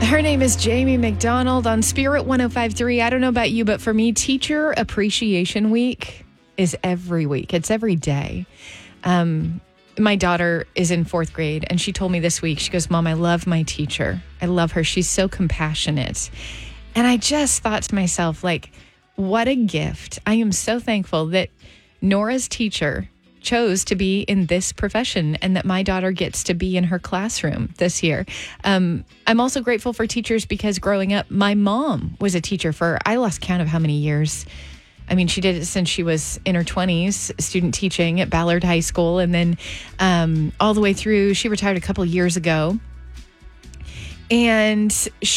Her name is Jamie McDonald on Spirit 105.3. I don't know about you, but for me, Teacher Appreciation Week is every week. It's every day. My daughter is in 4th grade, and she told me this week, she goes, Mom, I love my teacher. I love her. She's so compassionate. And I just thought to myself, like, what a gift. I am so thankful that Nora's teacher chose to be in this profession and that my daughter gets to be in her classroom this year. I'm also grateful for teachers because growing up, my mom was a teacher for, I lost count of how many years. I mean, she did it since she was in her 20s, student teaching at Ballard High School. And then all the way through, she retired a couple years ago. And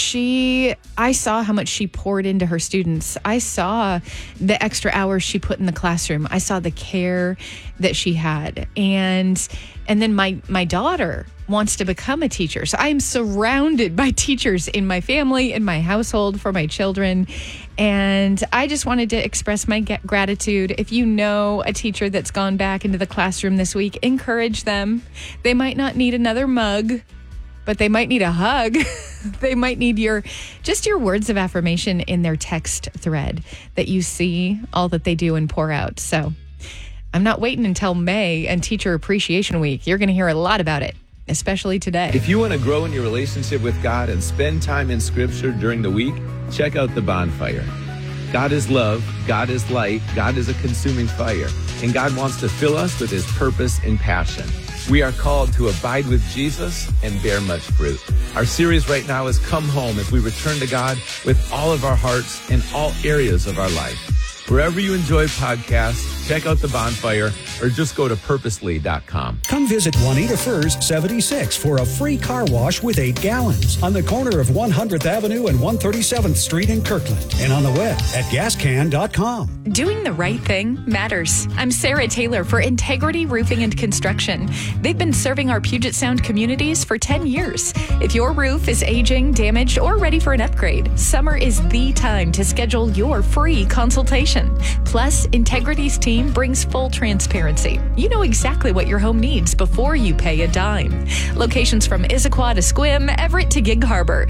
I saw how much she poured into her students. I saw the extra hours she put in the classroom. I saw the care that she had. And then my daughter wants to become a teacher. So I am surrounded by teachers in my family, in my household, for my children. And I just wanted to express my gratitude. If you know a teacher that's gone back into the classroom this week, encourage them. They might not need another mug, but they might need a hug. They might need your words of affirmation in their text thread that you see all that they do and pour out. So I'm not waiting until May and Teacher Appreciation Week. You're going to hear a lot about it, especially today. If you want to grow in your relationship with God and spend time in Scripture during the week, check out The Bonfire. God is love, God is light, God is a consuming fire, and God wants to fill us with His purpose and passion. We are called to abide with Jesus and bear much fruit. Our series right now is Come Home as we return to God with all of our hearts in all areas of our life. Wherever you enjoy podcasts, check out The Bonfire or just go to purposely.com. Come visit Juanita Furs 76 for a free car wash with 8 gallons on the corner of 100th Avenue and 137th Street in Kirkland and on the web at gascan.com. Doing the right thing matters. I'm Sarah Taylor for Integrity Roofing and Construction. They've been serving our Puget Sound communities for 10 years. If your roof is aging, damaged, or ready for an upgrade, summer is the time to schedule your free consultation. Plus, Integrity's team brings full transparency. You know exactly what your home needs before you pay a dime. Locations from Issaquah to Sequim, Everett to Gig Harbor.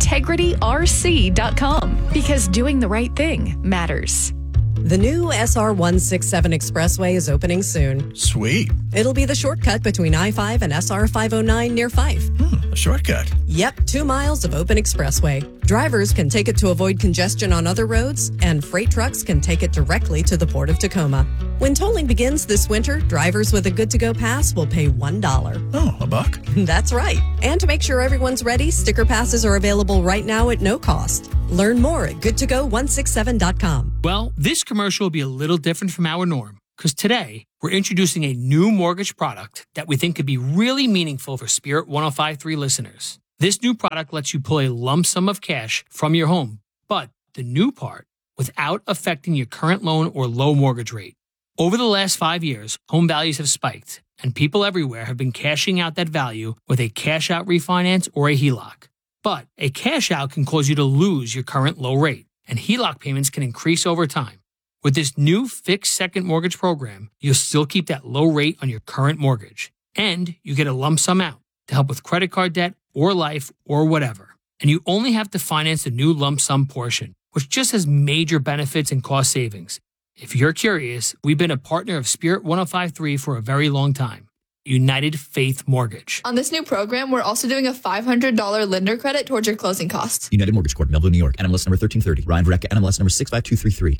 IntegrityRC.com. Because doing the right thing matters. The new SR 167 Expressway is opening soon. Sweet. It'll be the shortcut between I-5 and SR 509 near Fife. A shortcut. Yep, 2 miles of open expressway. Drivers can take it to avoid congestion on other roads, and freight trucks can take it directly to the Port of Tacoma. When tolling begins this winter, drivers with a good-to-go pass will pay $1. Oh, $1? That's right. And to make sure everyone's ready, sticker passes are available right now at no cost. Learn more at goodtogo167.com. Well, this commercial will be a little different from our norm, because today we're introducing a new mortgage product that we think could be really meaningful for Spirit 105.3 listeners. This new product lets you pull a lump sum of cash from your home, but the new part, without affecting your current loan or low mortgage rate. Over the last 5 years, home values have spiked, and people everywhere have been cashing out that value with a cash-out refinance or a HELOC. But a cash-out can cause you to lose your current low rate, and HELOC payments can increase over time. With this new fixed second mortgage program, you'll still keep that low rate on your current mortgage, and you get a lump sum out to help with credit card debt or life or whatever. And you only have to finance the new lump sum portion, which just has major benefits and cost savings. If you're curious, we've been a partner of Spirit 105.3 for a very long time. United Faith Mortgage. On this new program, we're also doing a $500 lender credit towards your closing costs. United Mortgage Corp, Melville, New York. NMLS number 1330. Ryan Verrecka, NMLS number 65233.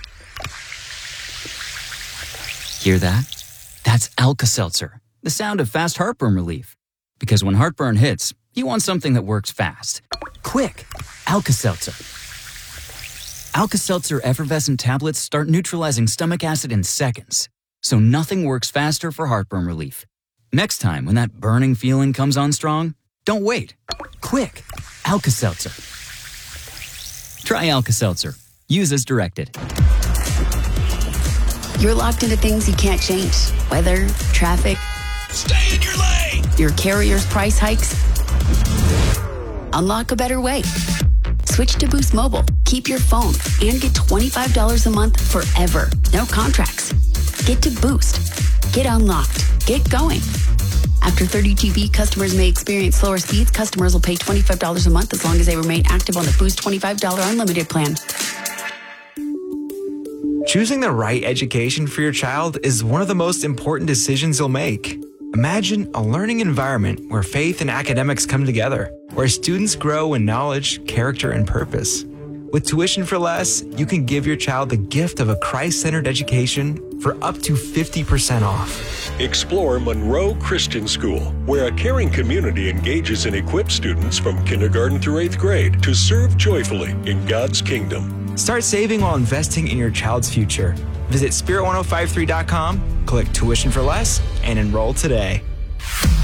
Hear that? That's Alka-Seltzer, the sound of fast heartburn relief. Because when heartburn hits, you want something that works fast. Quick, Alka-Seltzer. Alka-Seltzer effervescent tablets start neutralizing stomach acid in seconds. So nothing works faster for heartburn relief. Next time when that burning feeling comes on strong, don't wait. Quick, Alka-Seltzer. Try Alka-Seltzer. Use as directed. You're locked into things you can't change. Weather, traffic. Stay in your lane! Your carrier's price hikes. Unlock a better way. Switch to Boost Mobile. Keep your phone and get $25 a month forever. No contracts. Get to Boost. Get unlocked. Get going. After 30 GB, customers may experience slower speeds. Customers will pay $25 a month as long as they remain active on the Boost $25 unlimited plan. Choosing the right education for your child is one of the most important decisions you'll make. Imagine a learning environment where faith and academics come together, where students grow in knowledge, character, and purpose. With Tuition for Less, you can give your child the gift of a Christ-centered education for up to 50% off. Explore Monroe Christian School, where a caring community engages and equips students from kindergarten through 8th grade to serve joyfully in God's kingdom. Start saving while investing in your child's future. Visit Spirit1053.com, click Tuition for Less, and enroll today.